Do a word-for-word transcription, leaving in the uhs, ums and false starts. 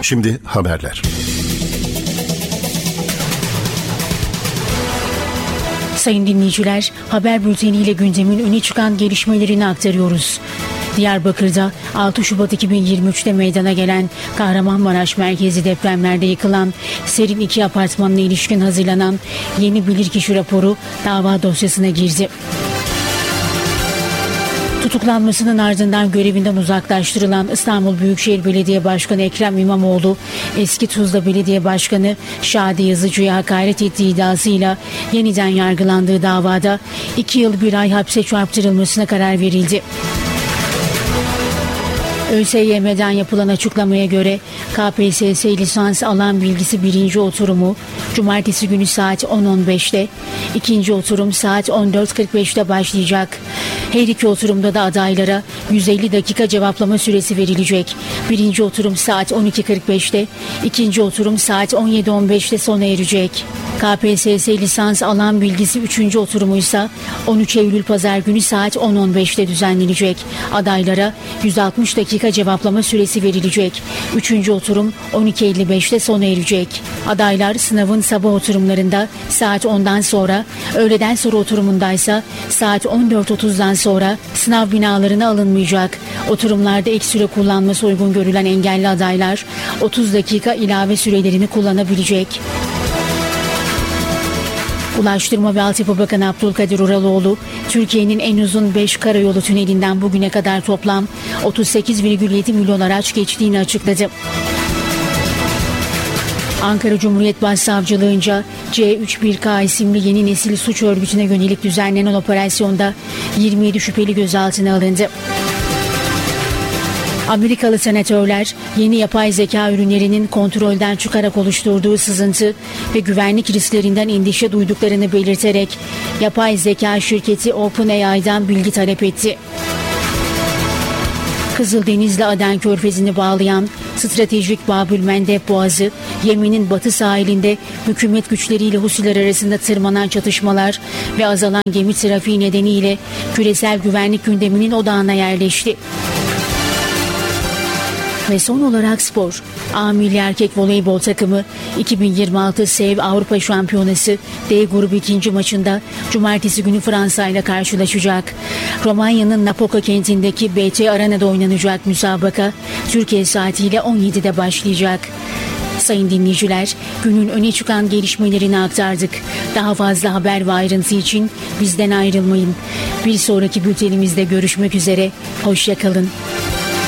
Şimdi haberler. Sayın dinleyiciler, haber bülteniyle gündemin öne çıkan gelişmelerini aktarıyoruz. Diyarbakır'da altı Şubat iki bin yirmi üçte meydana gelen Kahramanmaraş merkezi depremlerde yıkılan Serin iki apartmanına ilişkin hazırlanan yeni bilirkişi raporu dava dosyasına girdi. Tutuklanmasının ardından görevinden uzaklaştırılan İstanbul Büyükşehir Belediye Başkanı Ekrem İmamoğlu, eski Tuzla Belediye Başkanı Şadi Yazıcı'ya hakaret ettiği iddiasıyla yeniden yargılandığı davada iki yıl bir ay hapse çarptırılmasına karar verildi. ÖSYM'den yapılan açıklamaya göre K P S S lisans alan bilgisi birinci oturumu Cumartesi günü saat on on beşte, ikinci oturum saat on dört kırk beşte başlayacak. Her iki oturumda da adaylara yüz elli dakika cevaplama süresi verilecek. Birinci oturum saat on iki kırk beşte, ikinci oturum saat on yedi on beşte sona erecek. K P S S lisans alan bilgisi üçüncü oturumuysa on üç Eylül Pazar günü saat on on beşte düzenlenecek. Adaylara yüz altmış dakika cevaplama süresi verilecek. Üçüncü oturum on iki elli beşte sona erecek. Adaylar sınavın sabah oturumlarında saat ondan sonra, öğleden sonra oturumundaysa saat on dört otuzdan sonra sınav binalarına alınmayacak. Oturumlarda ek süre kullanması uygun görülen engelli adaylar otuz dakika ilave sürelerini kullanabilecek. Ulaştırma ve Altyapı Bakanı Abdülkadir Uraloğlu, Türkiye'nin en uzun beş karayolu tünelinden bugüne kadar toplam otuz sekiz virgül yedi milyon araç geçtiğini açıkladı. Ankara Cumhuriyet Başsavcılığınca C üç bir K isimli yeni nesil suç örgütüne yönelik düzenlenen operasyonda yirmi yedi şüpheli gözaltına alındı. Amerikalı senatörler yeni yapay zeka ürünlerinin kontrolden çıkarak oluşturduğu sızıntı ve güvenlik risklerinden endişe duyduklarını belirterek yapay zeka şirketi OpenAI'dan bilgi talep etti. Kızıldeniz'le Aden Körfezi'ni bağlayan stratejik Babülmendeb Boğazı, Yemen'in batı sahilinde hükümet güçleriyle Husiler arasında tırmanan çatışmalar ve azalan gemi trafiği nedeniyle küresel güvenlik gündeminin odağına yerleşti. Ve son olarak spor. A Milli Erkek Voleybol takımı iki bin yirmi altı SEV Avrupa Şampiyonası D grubu ikinci maçında Cumartesi günü Fransa ile karşılaşacak. Romanya'nın Napoca kentindeki B T Arena'da oynanacak müsabaka Türkiye saatiyle on yedide başlayacak. Sayın dinleyiciler, günün öne çıkan gelişmelerini aktardık. Daha fazla haber ve ayrıntı için bizden ayrılmayın. Bir sonraki bültenimizde görüşmek üzere. Hoşça kalın.